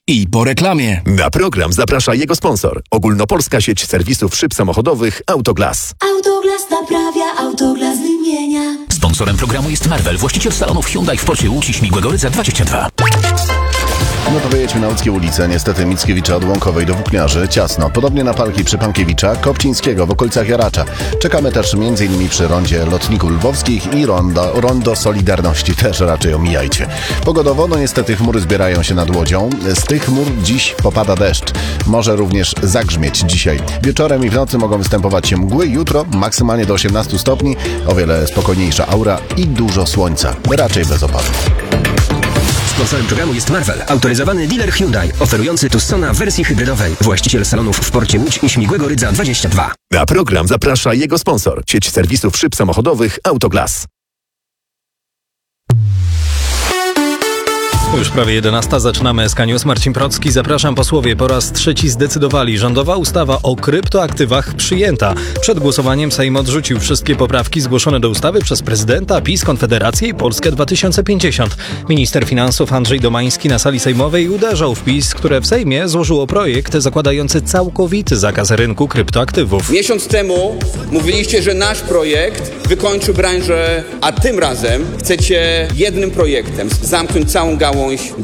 I po reklamie. Na program zaprasza jego sponsor. Ogólnopolska sieć serwisów szyb samochodowych Autoglas. Autoglas naprawia, Autoglas wymienia. Sponsorem programu jest Marvel, właściciel salonów Hyundai w Porcie Łódź i Śmigłego Rydza 22. No to wyjedźmy na łódzkie ulice. Niestety Mickiewicza od Łąkowej do Włókniarzy ciasno. Podobnie na Parki przy Pankiewicza, Kopcińskiego w okolicach Jaracza. Czekamy też m.in. przy rondzie Lotników Lwowskich i rondo Solidarności. Też raczej omijajcie. Pogodowo, no niestety chmury zbierają się nad Łodzią. Z tych chmur dziś popada deszcz. Może również zagrzmieć dzisiaj. Wieczorem i w nocy mogą występować się mgły. Jutro maksymalnie do 18 stopni. O wiele spokojniejsza aura i dużo słońca. Raczej bez opadów. Sponsorem programu jest Marvel, autoryzowany dealer Hyundai, oferujący Tucsona w wersji hybrydowej. Właściciel salonów w Porcie Łódź i Śmigłego Rydza 22. Na program zaprasza jego sponsor. Sieć serwisów szyb samochodowych Autoglas. Już prawie 11. Zaczynamy SK News. Marcin Procki. Zapraszam. Posłowie po raz trzeci zdecydowali. Rządowa ustawa o kryptoaktywach przyjęta. Przed głosowaniem Sejm odrzucił wszystkie poprawki zgłoszone do ustawy przez prezydenta, PiS, Konfederację i Polskę 2050. Minister finansów Andrzej Domański na sali sejmowej uderzał w PiS, które w Sejmie złożyło projekt zakładający całkowity zakaz rynku kryptoaktywów. Miesiąc temu mówiliście, że nasz projekt wykończy branżę, a tym razem chcecie jednym projektem zamknąć całą gałąź